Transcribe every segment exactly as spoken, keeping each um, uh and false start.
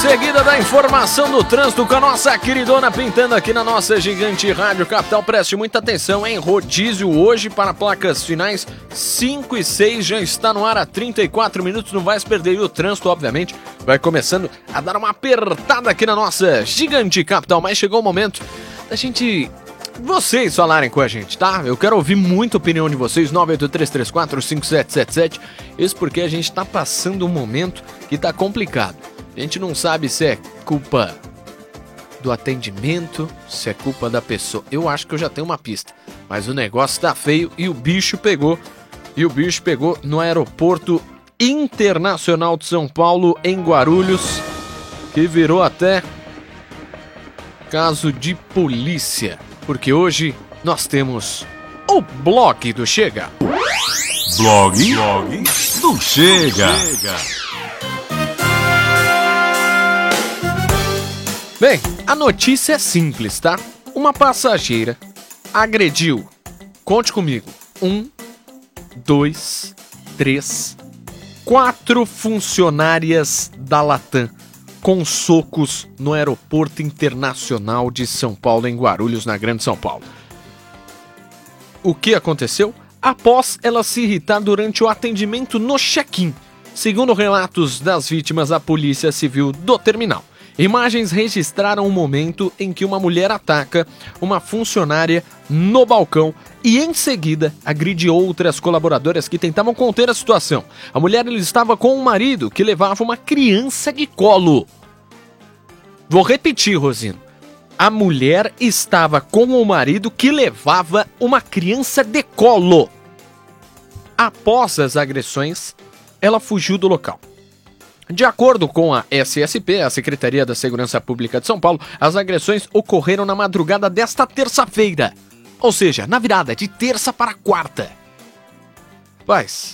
Seguida da informação do trânsito com a nossa queridona pintando aqui na nossa gigante Rádio Capital. Preste muita atenção, hein? Rodízio hoje para placas finais cinco e seis, já está no ar há trinta e quatro minutos, não vai se perder. E o trânsito, obviamente, vai começando a dar uma apertada aqui na nossa gigante Capital. Mas chegou o momento da gente... vocês falarem com a gente, tá? Eu quero ouvir muita opinião de vocês, nove oito três três quatro cinco sete sete sete. Isso porque a gente tá passando um momento que tá complicado. A gente não sabe se é culpa do atendimento, se é culpa da pessoa. Eu acho que eu já tenho uma pista, mas o negócio tá feio e o bicho pegou. E o bicho pegou no Aeroporto Internacional de São Paulo, em Guarulhos, que virou até caso de polícia. Porque hoje nós temos o blog do Chega. Blog, blog do Chega. Bem, a notícia é simples, tá? Uma passageira agrediu, conte comigo, um, dois, três, quatro funcionárias da Latam com socos no Aeroporto Internacional de São Paulo, em Guarulhos, na Grande São Paulo. O que aconteceu? Após ela se irritar durante o atendimento no check-in. Segundo relatos das vítimas, a Polícia Civil do terminal. Imagens registraram o momento em que uma mulher ataca uma funcionária no balcão e, em seguida, agride outras colaboradoras que tentavam conter a situação. A mulher ele estava com um marido que levava uma criança de colo. Vou repetir, Rosino. A mulher estava com o marido que levava uma criança de colo. Após as agressões, ela fugiu do local. De acordo com a S S P, a Secretaria da Segurança Pública de São Paulo, as agressões ocorreram na madrugada desta terça-feira. Ou seja, na virada de terça para quarta. Mas,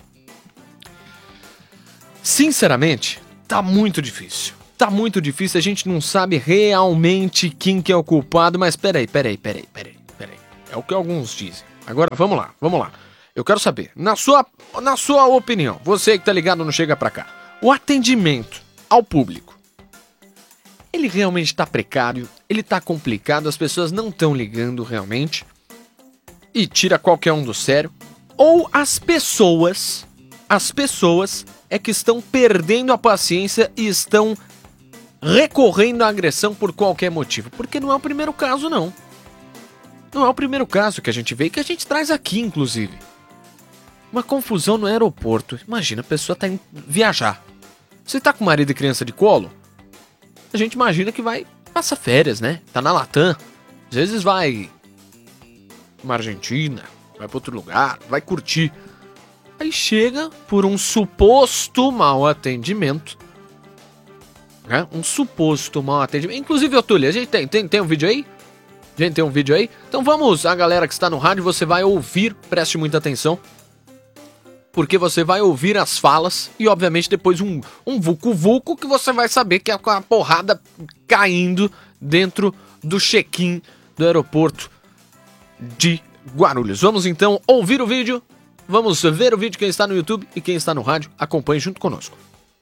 sinceramente, tá muito difícil. Tá muito difícil, a gente não sabe realmente quem que é o culpado, mas peraí, peraí, peraí, peraí, peraí. É o que alguns dizem. Agora, vamos lá, vamos lá. Eu quero saber, na sua, na sua opinião, você que tá ligado no Chega Pra Cá, o atendimento ao público, ele realmente está precário, ele está complicado, as pessoas não estão ligando realmente e tira qualquer um do sério, ou as pessoas, as pessoas é que estão perdendo a paciência e estão recorrendo à agressão por qualquer motivo, porque não é o primeiro caso não, não é o primeiro caso que a gente vê e que a gente traz aqui inclusive. Uma confusão no aeroporto, imagina a pessoa tá indo viajar. Você tá com marido e criança de colo? A gente imagina que vai passar férias, né? Tá na Latam. Às vezes vai uma Argentina, vai pra outro lugar, vai curtir. Aí chega por um suposto mau atendimento. Né? Um suposto mau atendimento. Inclusive, ô Túlio, a gente tem, tem, tem um vídeo aí? A gente tem um vídeo aí? Então vamos, a galera que está no rádio, você vai ouvir, preste muita atenção. Porque você vai ouvir as falas e, obviamente, depois um, um vucu-vucu que você vai saber que é com a porrada caindo dentro do check-in do aeroporto de Guarulhos. Vamos, então, ouvir o vídeo, vamos ver o vídeo, quem está no YouTube e quem está no rádio, acompanhe junto conosco.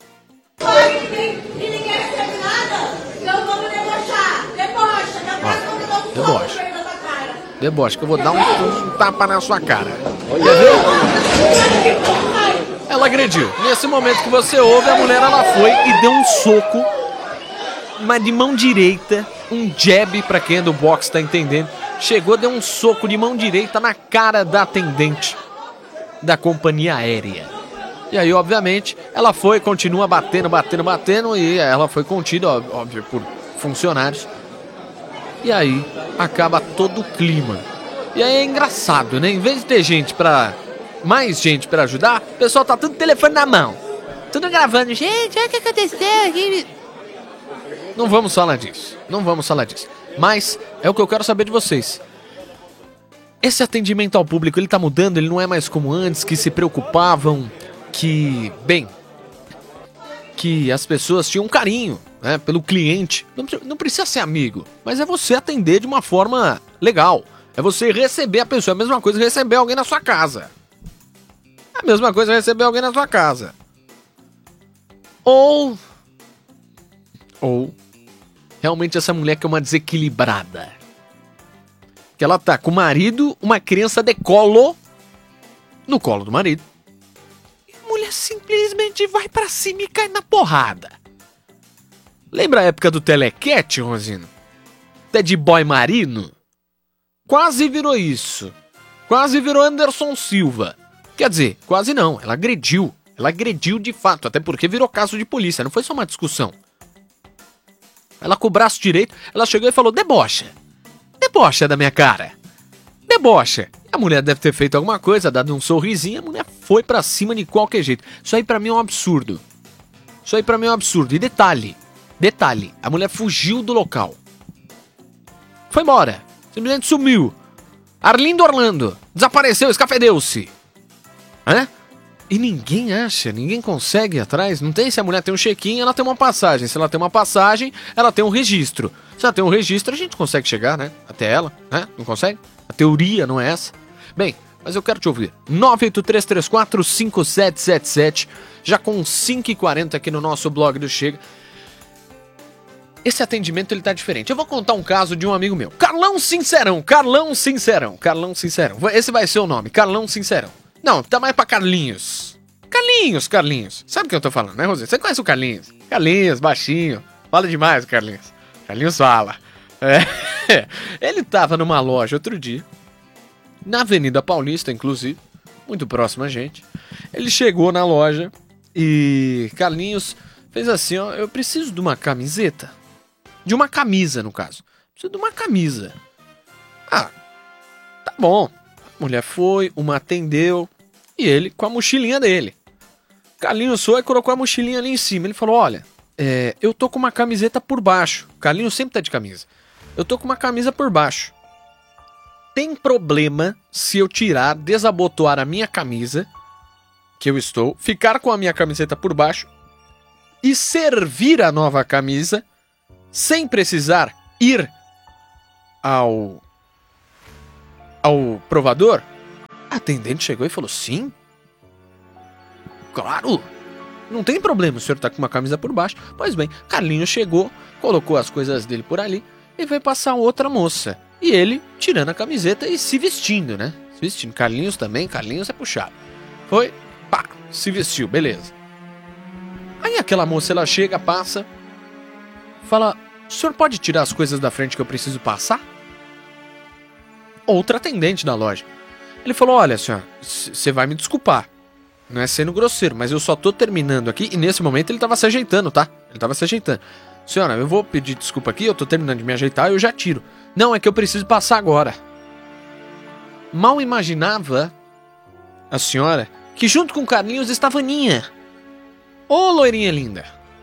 Deboche. Deboche, que eu vou dar um, um tapa na sua cara. Quer ver? Ela agrediu. Nesse momento que você ouve, a mulher ela foi e deu um soco, mas de mão direita, um jab, pra quem é do boxe tá entendendo. Chegou, deu um soco de mão direita na cara da atendente da companhia aérea. E aí, obviamente, ela foi, continua batendo, batendo, batendo, e ela foi contida, óbvio, por funcionários. E aí, acaba todo o clima. E aí é engraçado, né? Em vez de ter gente pra... mais gente pra ajudar, o pessoal tá tudo telefone na mão. Tudo gravando. Gente, olha o que aconteceu aqui. Não vamos falar disso. Não vamos falar disso. Mas é o que eu quero saber de vocês. Esse atendimento ao público, ele tá mudando? Ele não é mais como antes, que se preocupavam, que... bem... que as pessoas tinham um carinho, né, pelo cliente. Não, não precisa ser amigo, mas é você atender de uma forma legal. É você receber a pessoa. É a mesma coisa que receber alguém na sua casa. É a mesma coisa que receber alguém na sua casa. Ou Ou realmente essa mulher que é uma desequilibrada. Que ela tá com o marido, uma criança de colo, no colo do marido. E a mulher simplesmente vai pra cima e cai na porrada. Lembra a época do Telecat, Rosino? Ted Boy Marino? Quase virou isso. Quase virou Anderson Silva. Quer dizer, quase não, ela agrediu. Ela agrediu de fato, até porque virou caso de polícia, não foi só uma discussão. Ela com o braço direito, ela chegou e falou, debocha. Debocha da minha cara. Debocha. A mulher deve ter feito alguma coisa, dado um sorrisinho, a mulher foi pra cima de qualquer jeito. Isso aí pra mim é um absurdo. Isso aí pra mim é um absurdo. E detalhe, detalhe, a mulher fugiu do local. Foi embora. Simplesmente sumiu. Arlindo Orlando. Desapareceu, escafedeu-se. Hã? E ninguém acha, ninguém consegue ir atrás. Não tem, se a mulher tem um check-in, ela tem uma passagem. Se ela tem uma passagem, ela tem um registro. Se ela tem um registro, a gente consegue chegar, né? Até ela, né? Não consegue? A teoria não é essa. Bem, mas eu quero te ouvir. nove oito três três quatro cinco sete sete sete. Já com cinco e quarenta aqui no nosso blog do Chega. Esse atendimento, ele tá diferente. Eu vou contar um caso de um amigo meu. Carlão Sincerão. Carlão Sincerão. Carlão Sincerão. Esse vai ser o nome. Carlão Sincerão. Não, tá mais pra Carlinhos. Carlinhos, Carlinhos. Sabe o que eu tô falando, né, Rosê? Você conhece o Carlinhos? Carlinhos, baixinho. Fala demais o Carlinhos. Carlinhos fala. É. Ele tava numa loja outro dia. Na Avenida Paulista, inclusive. Muito próximo a gente. Ele chegou na loja e Carlinhos fez assim, ó. Eu preciso de uma camiseta. De uma camisa, no caso. Preciso de uma camisa. Ah, tá bom. A mulher foi, uma atendeu. E ele com a mochilinha dele. Carlinhos foi e colocou a mochilinha ali em cima. Ele falou, olha, é, eu tô com uma camiseta por baixo. Carlinhos sempre tá de camisa. Eu tô com uma camisa por baixo. Tem problema se eu tirar, desabotoar a minha camisa, que eu estou, ficar com a minha camiseta por baixo e servir a nova camisa sem precisar ir ao, ao provador? A atendente chegou e falou, sim. Claro, não tem problema, o senhor tá com uma camisa por baixo. Pois bem, Carlinhos chegou, colocou as coisas dele por ali e veio passar outra moça. E ele tirando a camiseta e se vestindo, né? Se vestindo. Carlinhos também, Carlinhos é puxado. Foi, pá, se vestiu, beleza. Aí aquela moça, ela chega, passa, fala, o senhor pode tirar as coisas da frente que eu preciso passar? Outra atendente da loja. Ele falou, olha senhora, você vai me desculpar. Não é sendo grosseiro, mas eu só tô terminando aqui. E nesse momento ele tava se ajeitando, tá? Ele tava se ajeitando. Senhora, eu vou pedir desculpa aqui, eu tô terminando de me ajeitar e eu já tiro. Não, é que eu preciso passar agora. Mal imaginava a senhora que junto com Carlinhos estava Aninha. Ô, loirinha linda.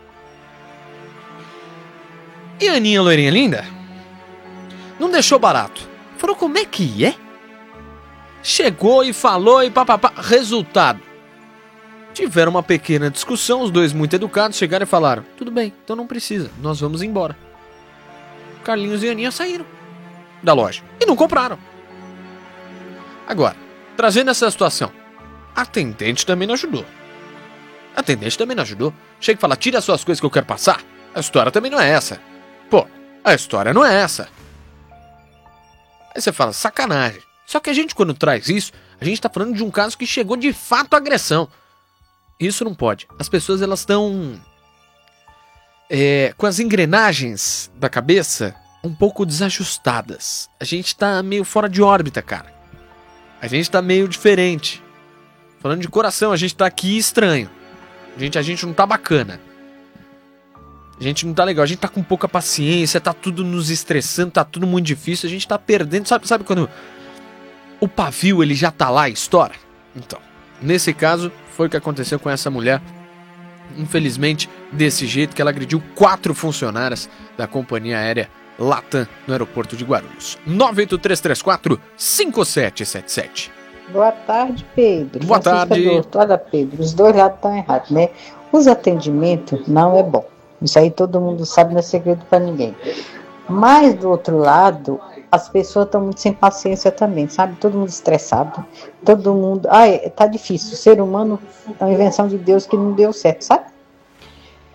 E a Aninha, loirinha linda, não deixou barato. Falou, como é que é? Chegou e falou e papapá. Resultado. Tiveram uma pequena discussão, os dois muito educados chegaram e falaram, tudo bem, então não precisa, nós vamos embora. Carlinhos e Aninha saíram da loja e não compraram. Agora, trazendo essa situação, a atendente também não ajudou. A atendente também não ajudou. Chega e fala, tira as suas coisas que eu quero passar. A história também não é essa. Pô, a história não é essa. Aí você fala, sacanagem. Só que a gente, quando traz isso, a gente tá falando de um caso que chegou de fato à agressão. Isso não pode. As pessoas, elas estão é, com as engrenagens da cabeça um pouco desajustadas. A gente tá meio fora de órbita, cara. A gente tá meio diferente. Falando de coração, a gente tá aqui estranho. A gente, a gente não tá bacana. A gente não tá legal. A gente tá com pouca paciência, tá tudo nos estressando, tá tudo muito difícil. A gente tá perdendo. Sabe, sabe quando o pavio, ele já tá lá e estoura? Então, nesse caso, foi o que aconteceu com essa mulher. Infelizmente, desse jeito que ela agrediu quatro funcionárias da companhia aérea Latam no aeroporto de Guarulhos. nove oito três três quatro cinco sete sete sete. Boa tarde, Pedro. Boa tarde. Olha, Pedro, os dois lados estão errados, né? Os atendimentos não é bom. Isso aí todo mundo sabe, não é segredo para ninguém. Mas, do outro lado, as pessoas estão muito sem paciência também, sabe? Todo mundo estressado, todo mundo... Ah, tá difícil. O ser humano é uma invenção de Deus que não deu certo, sabe?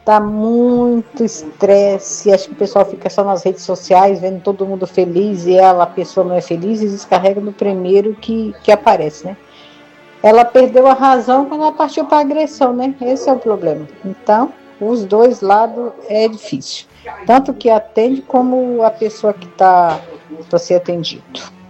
Tá muito estresse, acho que o pessoal fica só nas redes sociais, vendo todo mundo feliz e ela, a pessoa não é feliz e descarrega no primeiro que, que aparece, né? Ela perdeu a razão quando ela partiu para agressão, né? Esse é o problema. Então, os dois lados é difícil. Tanto que atende como a pessoa que está para ser atendido.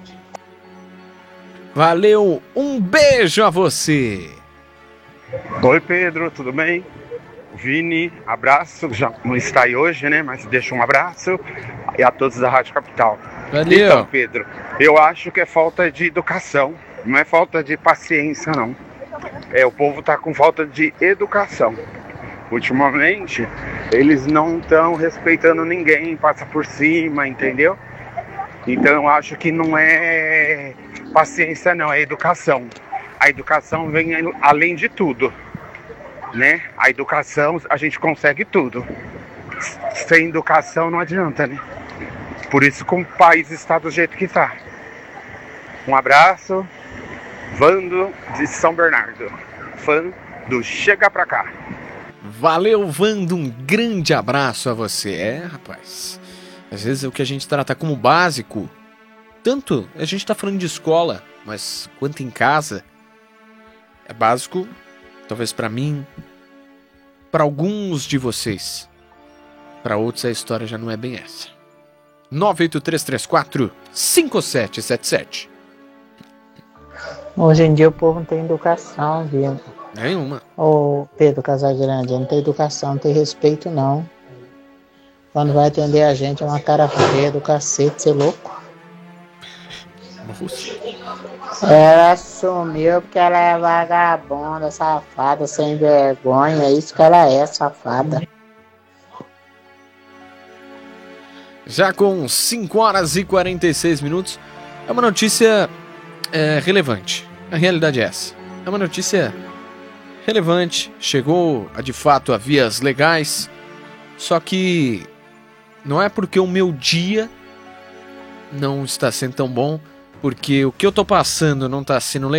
Valeu, um beijo a você. Oi, Pedro, tudo bem? Vini, abraço, já não está aí hoje, né, mas deixa um abraço, e a todos da Rádio Capital. Valeu. Então, Pedro, eu acho que é falta de educação, não é falta de paciência, não. É, o povo tá com falta de educação. Ultimamente, eles não estão respeitando ninguém, passa por cima, entendeu? Então, eu acho que não é paciência, não, é educação. A educação vem além de tudo. Né? A educação, a gente consegue tudo. Sem educação não adianta, né? Por isso que o país está do jeito que está. Um abraço, Vando de São Bernardo, fã do Chega Pra Cá. Valeu, Vando, um grande abraço a você. É, rapaz, às vezes o que a gente trata como básico, tanto a gente tá falando de escola, mas quanto em casa, é básico. Talvez para mim, para alguns de vocês. Para outros a história já não é bem essa. nove oito três três quatro cinco sete sete sete. Hoje em dia o povo não tem educação, viu? Nenhuma. Ô Pedro Casagrande, não tem educação, não tem respeito não. Quando vai atender a gente é uma cara feia do cacete, você é louco. Nossa. Ela sumiu porque ela é vagabunda, safada, sem vergonha. É isso que ela é, safada. Já com cinco horas e quarenta e seis minutos, é uma notícia é, relevante. A realidade é essa. É uma notícia relevante. Chegou a, de fato a vias legais. Só que não é porque o meu dia não está sendo tão bom, porque o que eu tô passando não tá sendo legal.